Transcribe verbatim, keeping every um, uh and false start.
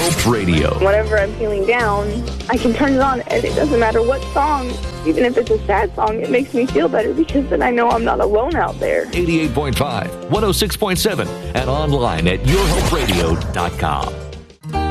Hope Radio. Whenever I'm feeling down, I can turn it on, and it doesn't matter what song. Even if it's a sad song, it makes me feel better because then I know I'm not alone out there. eighty-eight point five, one oh six point seven, and online at your hope radio dot com.